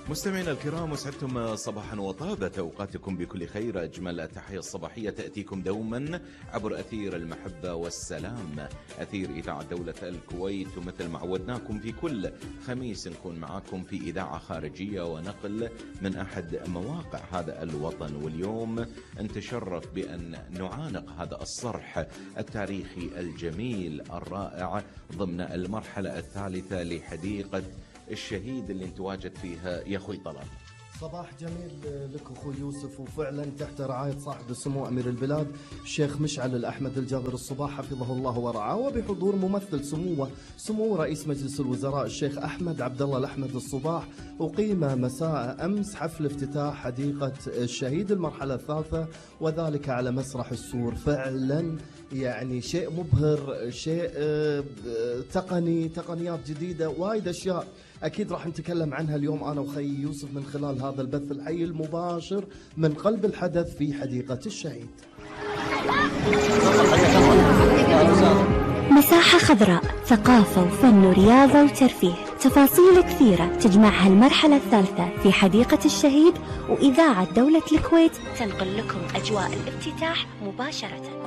مستمعينا الكرام، وسعدتم صباحا وطابت اوقاتكم بكل خير. اجمل التحيه الصباحيه تاتيكم دوما عبر اثير المحبه والسلام، اثير اذاعه دوله الكويت. ومثل ما عودناكم في كل خميس نكون معاكم في اذاعه خارجيه ونقل من احد مواقع هذا الوطن. واليوم نتشرف بان نعانق هذا الصرح التاريخي الجميل الرائع ضمن المرحله الثالثه لحديقه الشهيد اللي نتواجد فيها يا اخوي طلال. صباح جميل لك اخوي يوسف، وفعلا تحت رعايه صاحب السمو امير البلاد الشيخ مشعل الاحمد الجابر الصباح حفظه الله ورعاه، وبحضور ممثل سمو رئيس مجلس الوزراء الشيخ احمد عبد الله الاحمد الصباح. اقيم مساء امس حفل افتتاح حديقه الشهيد المرحله الثالثه، وذلك على مسرح السور. فعلا يعني شيء مبهر، شيء تقنيات جديده، وايد اشياء أكيد راح نتكلم عنها اليوم أنا وخي يوسف من خلال هذا البث الحي المباشر من قلب الحدث في حديقة الشهيد. مساحة خضراء، ثقافة وفن ورياضة وترفيه، تفاصيل كثيرة تجمعها المرحلة الثالثة في حديقة الشهيد. وإذاعة دولة الكويت تنقل لكم أجواء الافتتاح مباشرة.